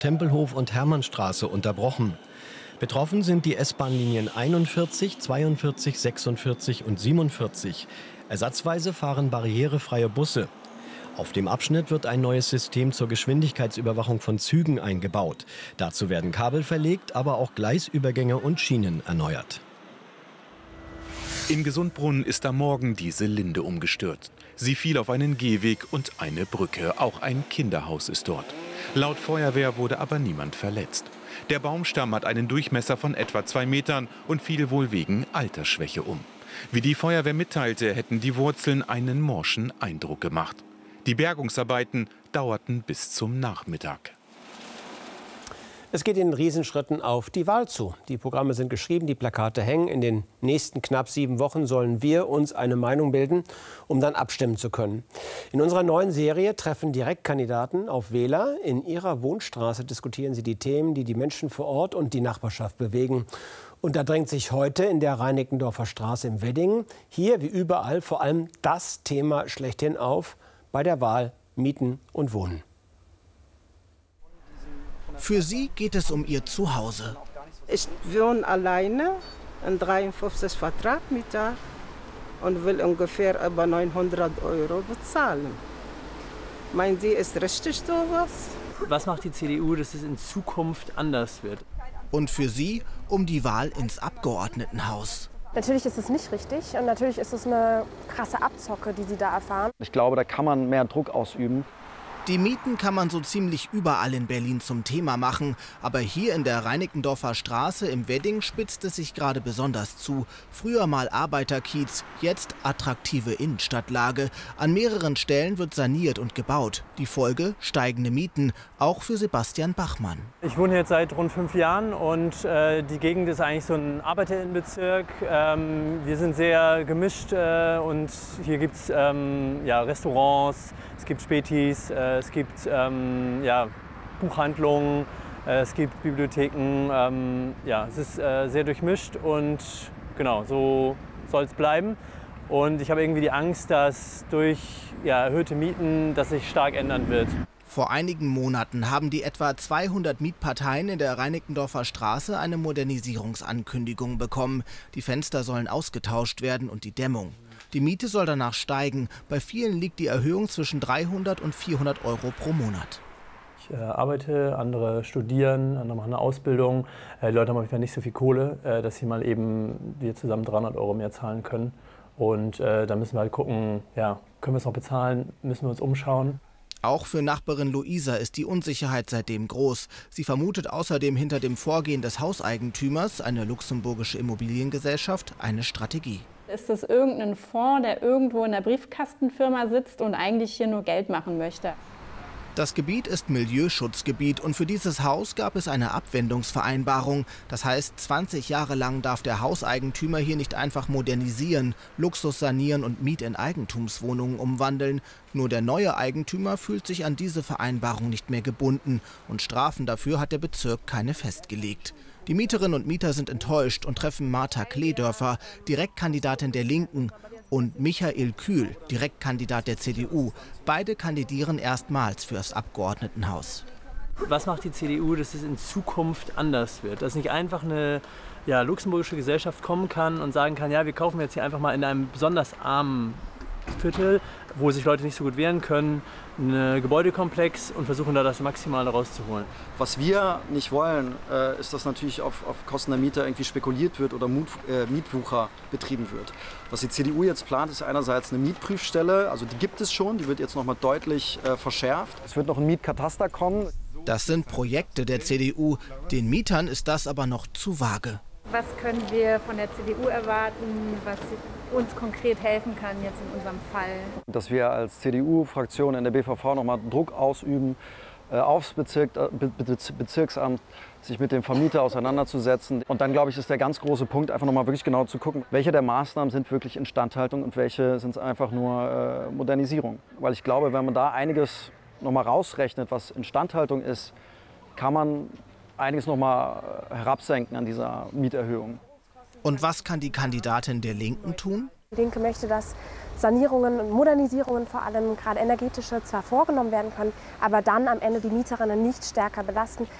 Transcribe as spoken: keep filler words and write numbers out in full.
Tempelhof und Hermannstraße unterbrochen. Betroffen sind die S-Bahn-Linien einundvierzig, zweiundvierzig, sechsundvierzig und siebenundvierzig. Ersatzweise fahren barrierefreie Busse. Auf dem Abschnitt wird ein neues System zur Geschwindigkeitsüberwachung von Zügen eingebaut. Dazu werden Kabel verlegt, aber auch Gleisübergänge und Schienen erneuert. In Gesundbrunnen ist am Morgen diese Linde umgestürzt. Sie fiel auf einen Gehweg und eine Brücke. Auch ein Kinderhaus ist dort. Laut Feuerwehr wurde aber niemand verletzt. Der Baumstamm hat einen Durchmesser von etwa zwei Metern und fiel wohl wegen Altersschwäche um. Wie die Feuerwehr mitteilte, hätten die Wurzeln einen morschen Eindruck gemacht. Die Bergungsarbeiten dauerten bis zum Nachmittag. Es geht in Riesenschritten auf die Wahl zu. Die Programme sind geschrieben, die Plakate hängen. In den nächsten knapp sieben Wochen sollen wir uns eine Meinung bilden, um dann abstimmen zu können. In unserer neuen Serie treffen Direktkandidaten auf Wähler. In ihrer Wohnstraße diskutieren sie die Themen, die die Menschen vor Ort und die Nachbarschaft bewegen. Und da drängt sich heute in der Reinickendorfer Straße im Wedding hier wie überall vor allem das Thema schlechthin auf bei der Wahl Mieten und Wohnen. Für sie geht es um ihr Zuhause. Ich wohne alleine in dreiundfünfzig Quadratmeter und will ungefähr über neunhundert Euro bezahlen. Meinen Sie, ist richtig sowas? Was macht die C D U, dass es in Zukunft anders wird? Und für sie um die Wahl ins Abgeordnetenhaus. Natürlich ist es nicht richtig und natürlich ist es eine krasse Abzocke, die Sie da erfahren. Ich glaube, da kann man mehr Druck ausüben. Die Mieten kann man so ziemlich überall in Berlin zum Thema machen. Aber hier in der Reinickendorfer Straße im Wedding spitzt es sich gerade besonders zu. Früher mal Arbeiterkiez, jetzt attraktive Innenstadtlage. An mehreren Stellen wird saniert und gebaut. Die Folge: steigende Mieten, auch für Sebastian Bachmann. Ich wohne jetzt seit rund fünf Jahren und äh, die Gegend ist eigentlich so ein Arbeiterinnenbezirk. Ähm, wir sind sehr gemischt äh, und hier gibt es ähm, ja, Restaurants, es gibt Spätis, äh, es gibt ähm, ja, Buchhandlungen, äh, es gibt Bibliotheken. Ähm, ja, es ist äh, sehr durchmischt und genau, so soll es bleiben. Und ich habe irgendwie die Angst, dass durch ja, erhöhte Mieten das sich stark ändern wird. Vor einigen Monaten haben die etwa zweihundert Mietparteien in der Reinickendorfer Straße eine Modernisierungsankündigung bekommen. Die Fenster sollen ausgetauscht werden und die Dämmung. Die Miete soll danach steigen. Bei vielen liegt die Erhöhung zwischen dreihundert und vierhundert Euro pro Monat. Ich äh, arbeite, andere studieren, andere machen eine Ausbildung. Äh, die Leute haben auf jeden Fall nicht so viel Kohle, äh, dass sie mal eben wir zusammen dreihundert Euro mehr zahlen können. Und äh, da müssen wir halt gucken, ja, können wir es noch bezahlen, müssen wir uns umschauen. Auch für Nachbarin Luisa ist die Unsicherheit seitdem groß. Sie vermutet außerdem hinter dem Vorgehen des Hauseigentümers, eine luxemburgische Immobiliengesellschaft, eine Strategie. Ist das irgendein Fonds, der irgendwo in der Briefkastenfirma sitzt und eigentlich hier nur Geld machen möchte? Das Gebiet ist Milieuschutzgebiet und für dieses Haus gab es eine Abwendungsvereinbarung. Das heißt, zwanzig Jahre lang darf der Hauseigentümer hier nicht einfach modernisieren, Luxus sanieren und Miet- in Eigentumswohnungen umwandeln. Nur der neue Eigentümer fühlt sich an diese Vereinbarung nicht mehr gebunden und Strafen dafür hat der Bezirk keine festgelegt. Die Mieterinnen und Mieter sind enttäuscht und treffen Martha Kledörfer, Direktkandidatin der Linken, und Michael Kühl, Direktkandidat der C D U. Beide kandidieren erstmals für das Abgeordnetenhaus. Was macht die C D U, dass es in Zukunft anders wird? Dass nicht einfach eine ja, luxemburgische Gesellschaft kommen kann und sagen kann, ja, wir kaufen jetzt hier einfach mal in einem besonders armen Viertel, wo sich Leute nicht so gut wehren können, einen Gebäudekomplex und versuchen da das Maximale rauszuholen. Was wir nicht wollen, äh, ist, dass natürlich auf, auf Kosten der Mieter irgendwie spekuliert wird oder Mut, äh, Mietwucher betrieben wird. Was die C D U jetzt plant, ist einerseits eine Mietprüfstelle, also die gibt es schon, die wird jetzt noch mal deutlich äh, verschärft. Es wird noch ein Mietkataster kommen. Das sind Projekte der C D U. Den Mietern ist das aber noch zu vage. Was können wir von der C D U erwarten, was uns konkret helfen kann jetzt in unserem Fall? Dass wir als C D U-Fraktion in der B V V noch mal Druck ausüben, äh, aufs Bezirk, äh, Be Bezirksamt, sich mit dem Vermieter auseinanderzusetzen. Und dann, glaube ich, ist der ganz große Punkt, einfach noch mal wirklich genau zu gucken, welche der Maßnahmen sind wirklich Instandhaltung und welche sind einfach nur äh, Modernisierung. Weil ich glaube, wenn man da einiges noch mal rausrechnet, was Instandhaltung ist, kann man einiges noch mal herabsenken an dieser Mieterhöhung. Und was kann die Kandidatin der Linken tun? Die Linke möchte, dass Sanierungen und Modernisierungen, vor allem gerade energetische, zwar vorgenommen werden können, aber dann am Ende die Mieterinnen nicht stärker belasten.